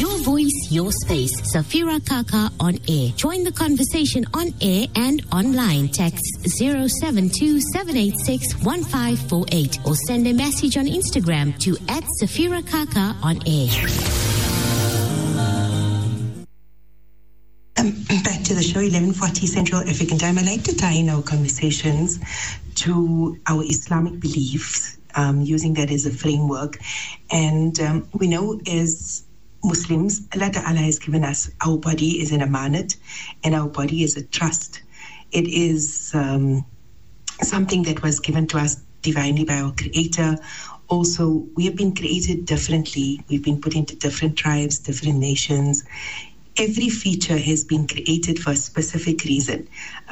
Your voice, your space. Safira Kaka on air. Join the conversation on air and online. Text 072-786-1548 or send a message on Instagram to @Safira Kaka on air. Back to the show, 11:40 Central African Time. I like to tie in our conversations to our Islamic beliefs, using that as a framework. And we know as Muslims, Allah Ta'ala has given us our body as an amanat and our body as a trust. It is something that was given to us divinely by our Creator. Also, we have been created differently. We've been put into different tribes, different nations. Every feature has been created for a specific reason.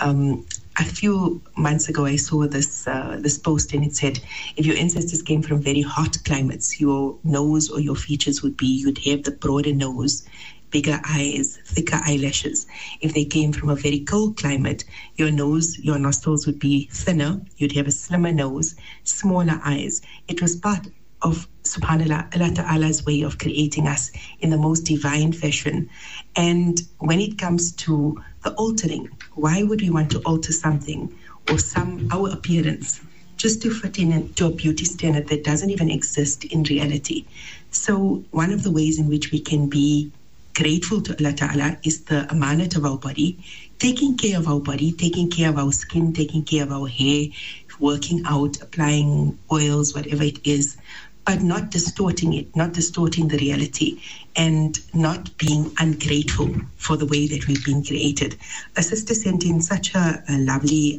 A few months ago, I saw this post, and it said, if your ancestors came from very hot climates, your nose or your features would be, you'd have the broader nose, bigger eyes, thicker eyelashes. If they came from a very cold climate, your nose, your nostrils would be thinner, you'd have a slimmer nose, smaller eyes. It was part of, subhanAllah, Allah Ta'ala's way of creating us in the most divine fashion. And when it comes to the altering, why would we want to alter something or our appearance just to fit into a beauty standard that doesn't even exist in reality? So one of the ways in which we can be grateful to Allah Ta'ala is the amanat of our body, taking care of our body, taking care of our skin, taking care of our hair, working out, applying oils, whatever it is, but not distorting it, not distorting the reality, and not being ungrateful for the way that we've been created. A sister sent in such a lovely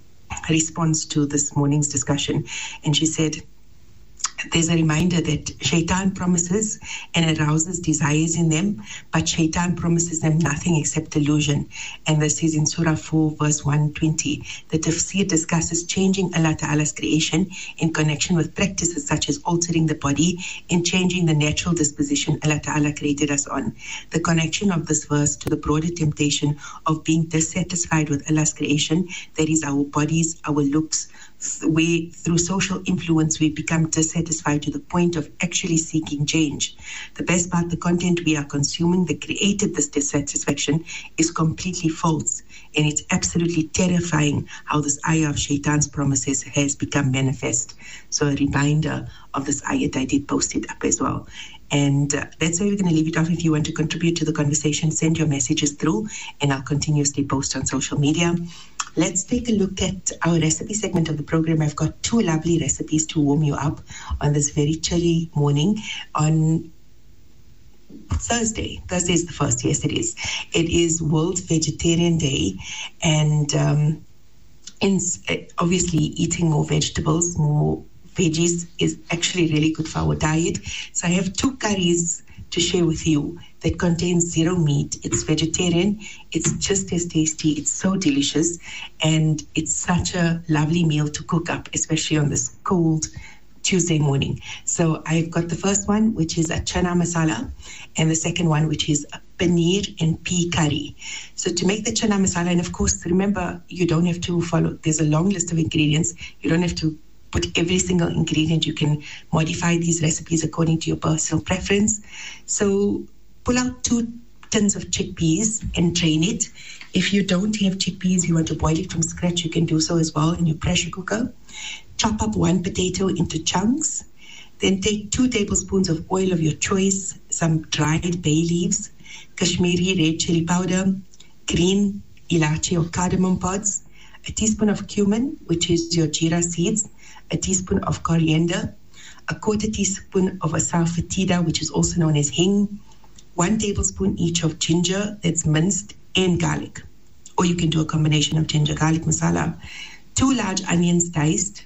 response to this morning's discussion, and she said, there's a reminder that shaitan promises and arouses desires in them, but shaitan promises them nothing except delusion. And this is in Surah 4, verse 120. The tafsir discusses changing Allah Ta'ala's creation in connection with practices such as altering the body and changing the natural disposition Allah Ta'ala created us on. The connection of this verse to the broader temptation of being dissatisfied with Allah's creation, that is our bodies, our looks, where through social influence we become dissatisfied to the point of actually seeking change. The best part, the content we are consuming that created this dissatisfaction is completely false, and it's absolutely terrifying how this ayah of shaitan's promises has become manifest. So a reminder of this ayat, I did post it up as well. And that's where we're going to leave it off. If you want to contribute to the conversation, send your messages through, and I'll continuously post on social media. Let's take a look at our recipe segment of the program. I've got two lovely recipes to warm you up on this very chilly morning on Thursday. Thursday is the first. Yes, it is. It is World Vegetarian Day, and obviously eating more vegetables, more veggies is actually really good for our diet. So I have two curries to share with you that contains zero meat. It's vegetarian. It's just as tasty. It's so delicious. And it's such a lovely meal to cook up, especially on this cold Tuesday morning. So I've got the first one, which is a chana masala, and the second one, which is a paneer and pea curry. So to make the chana masala, and of course, remember, you don't have to follow, there's a long list of ingredients. You don't have to put every single ingredient. You can modify these recipes according to your personal preference. So pull out 2 tins of chickpeas and drain it. If you don't have chickpeas, you want to boil it from scratch, you can do so as well in your pressure cooker. Chop up 1 potato into chunks. Then take 2 tablespoons of oil of your choice, some dried bay leaves, Kashmiri red chili powder, green ilachi or cardamom pods, a teaspoon of cumin, which is your jeera seeds, a teaspoon of coriander, a 1/4 teaspoon of asafoetida, which is also known as hing, 1 tablespoon each of ginger that's minced, and garlic. Or you can do a combination of ginger garlic masala, 2 large onions diced,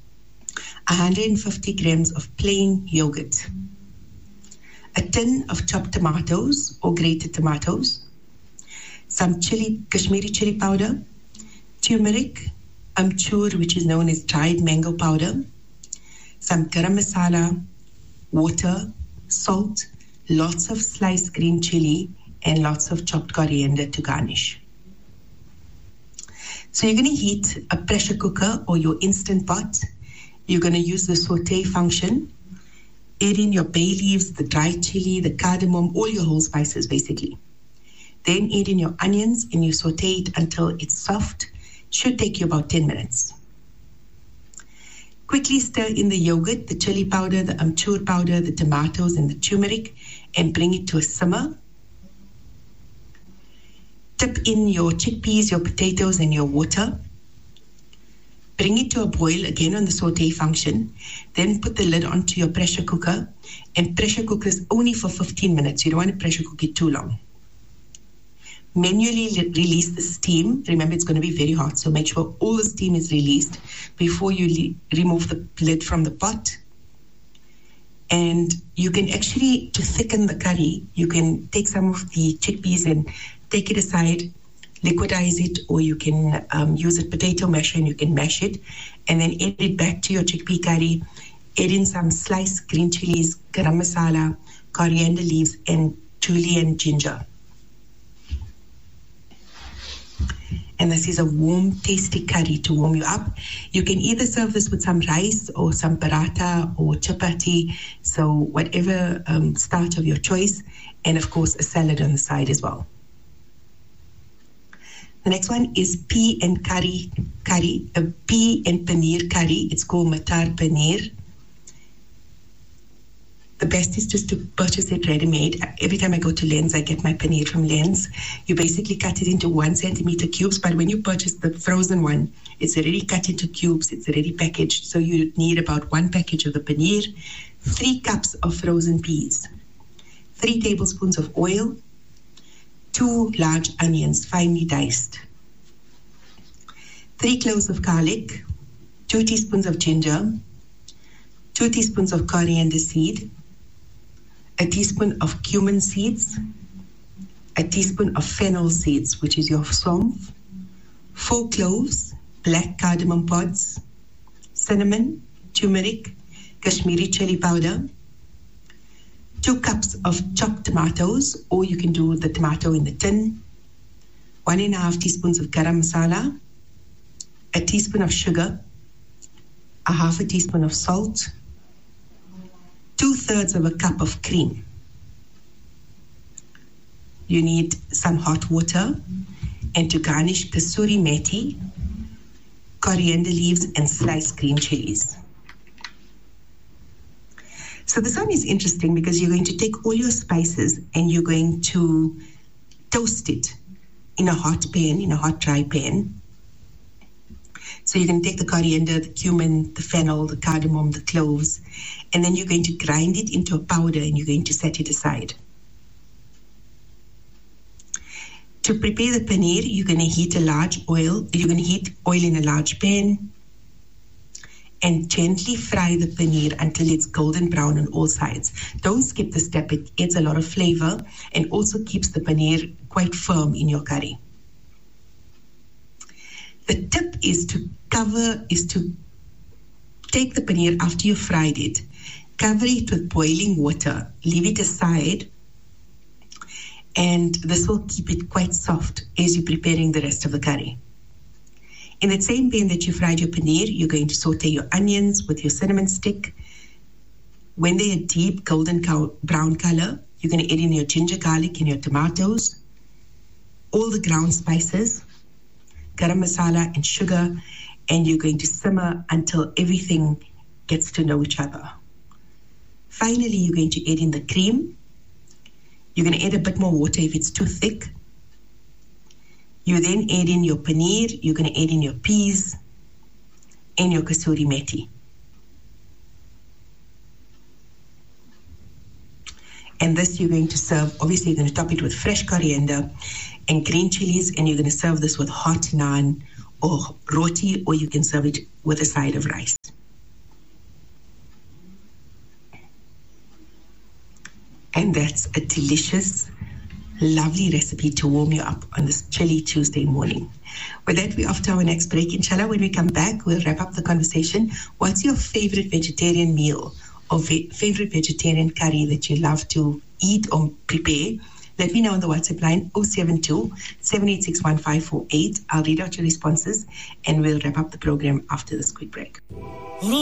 150 grams of plain yogurt, a tin of chopped tomatoes or grated tomatoes, some Kashmiri chili powder, turmeric, amchur, which is known as dried mango powder, some garam masala, water, salt, lots of sliced green chili, and lots of chopped coriander to garnish. So you're going to heat a pressure cooker or your instant pot. You're going to use the saute function. Add in your bay leaves, the dry chili, the cardamom, all your whole spices basically. Then add in your onions and you saute it until it's soft. Should take you about 10 minutes. Quickly stir in the yogurt, the chili powder, the amchur powder, the tomatoes, and the turmeric, and bring it to a simmer. Tip in your chickpeas, your potatoes, and your water. Bring it to a boil again on the saute function. Then put the lid onto your pressure cooker and pressure cook this only for 15 minutes. You don't want to pressure cook it too long. Manually release the steam. Remember, it's going to be very hot, so make sure all the steam is released before you remove the lid from the pot. And you can actually, to thicken the curry, you can take some of the chickpeas and take it aside, liquidize it, or you can use a potato masher and you can mash it, and then add it back to your chickpea curry. Add in some sliced green chilies, garam masala, coriander leaves, and julienne ginger. And this is a warm, tasty curry to warm you up. You can either serve this with some rice or some paratha or chapati, so whatever starch of your choice, and of course a salad on the side as well. The next one is pea and paneer curry. It's called matar paneer. The best is just to purchase it ready-made. Every time I go to Lens, I get my paneer from Lens. You basically cut it into 1 centimeter cubes, but when you purchase the frozen one, it's already cut into cubes, it's already packaged. So you need about 1 package of the paneer, 3 cups of frozen peas, 3 tablespoons of oil, 2 large onions, finely diced, 3 cloves of garlic, 2 teaspoons of ginger, 2 teaspoons of coriander seed, a teaspoon of cumin seeds, a teaspoon of fennel seeds, which is your somf, 4 cloves, black cardamom pods, cinnamon, turmeric, Kashmiri chili powder, 2 cups of chopped tomatoes, or you can do the tomato in the tin, 1.5 teaspoons of garam masala, a teaspoon of sugar, a half a teaspoon of salt, 2/3 of a cup of cream. You need some hot water, and to garnish kasuri methi, coriander leaves, and sliced green chilies. So this one is interesting because you're going to take all your spices and you're going to toast it in a hot pan, in a hot dry pan. So you're going to take the coriander, the cumin, the fennel, the cardamom, the cloves, and then you're going to grind it into a powder and you're going to set it aside. To prepare the paneer, you're going to heat in a large pan and gently fry the paneer until it's golden brown on all sides. Don't skip the step. It adds a lot of flavor and also keeps the paneer quite firm in your curry. The tip is to take the paneer after you've fried it, cover it with boiling water, leave it aside, and this will keep it quite soft as you're preparing the rest of the curry. In that same pan that you fried your paneer, you're going to saute your onions with your cinnamon stick. When they're a deep golden brown color, you're going to add in your ginger, garlic, and your tomatoes, all the ground spices, garam masala, and sugar, and you're going to simmer until everything gets to know each other. Finally, you're going to add in the cream. You're going to add a bit more water if it's too thick. You then add in your paneer, you're going to add in your peas and your kasuri methi. And this you're going to serve, obviously you're going to top it with fresh coriander and green chilies, and you're going to serve this with hot naan or roti, or you can serve it with a side of rice. And that's a delicious, lovely recipe to warm you up on this chilly Tuesday morning. With that, we're off to our next break. Inshallah, when we come back, we'll wrap up the conversation. What's your favorite vegetarian meal or favorite vegetarian curry that you love to eat or prepare? Let me know on the WhatsApp line 072-786-1548. I'll read out your responses and we'll wrap up the program after this quick break.